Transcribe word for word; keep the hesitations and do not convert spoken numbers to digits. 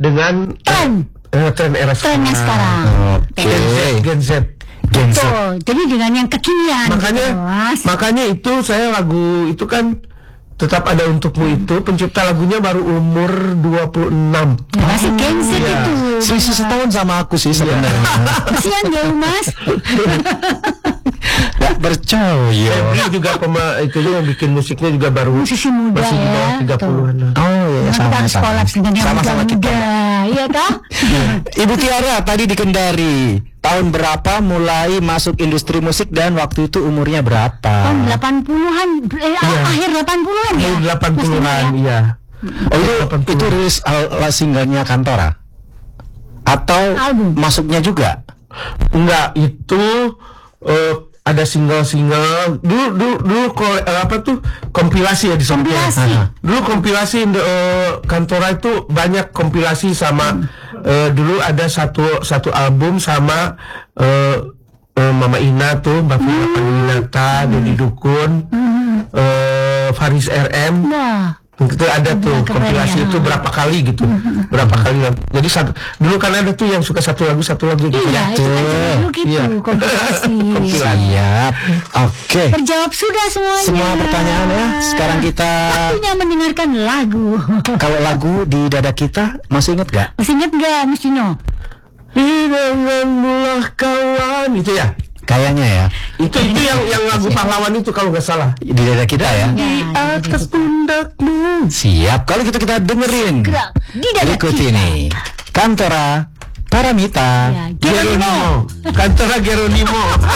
dengan Tren. eh, tren era Trennya sekarang. Oke. Gen Z, Gen Z. Gen Z. Betul. Jadi dengan yang kekinian. Makanya, gitu, Mas. makanya itu saya lagu itu kan tetap ada untukmu itu pencipta lagunya baru umur dua puluh enam. Ya, masih Gen Z Iya. itu. Selisih setahun sama aku sih sebenarnya. Kasihan jauh Mas. Gak percaya. Febri juga pema, itu juga yang bikin musiknya juga baru Musisi muda masih di bawah ya, tiga puluhan. Oh iya, Kita sama harus sama. kolaps dengan yang Sama-sama kita. muda-muda. Iya toh? Ibu Tiara tadi di Kendari. Tahun berapa mulai masuk industri musik dan waktu itu umurnya berapa? Tahun delapan puluhan, eh, Iya. akhir delapan puluhan ya. Tahun delapan puluhan, Mas, iya. Oh, itu, delapan puluh. itu rilis al- singlenya Kantora? Atau Album. masuknya juga? Enggak, itu eh, ada single-single dulu dulu dulu kol- eh, apa tuh kompilasi ya disebutnya. Kompilasi. Aha. Dulu kompilasi eh, Kantora itu banyak kompilasi sama eh, dulu ada satu satu album sama eh, eh, Mama Ina tuh Mbak Vina Panduwinata, Dodi Dukun, eh, Faris R M. Wah. Itu ada tuh Keren kompilasi ya. itu berapa kali gitu, berapa kali. Jadi satu, dulu kan ada tuh yang suka satu lagu satu lagu gitu. Iya, itu kan dulu gitu, Iya. kompilasi. Siap. Oke. Terjawab sudah semuanya. Semua pertanyaan ya. Sekarang kita Waktunya mendengarkan lagu. kalau lagu di dada kita masih inget gak? Masih ingat gak Mas Dino? Hidanganmulah kawan itu ya. Kayaknya ya. Itu itu yang yang lagu pahlawan itu kalau nggak salah. Di dada kita ya. Di atas pundakmu. Siap. Kalau gitu kita dengerin Gerak di dada berikut kita. ini Kantora Paramita Ya, Geronimo. Kantora Geronimo.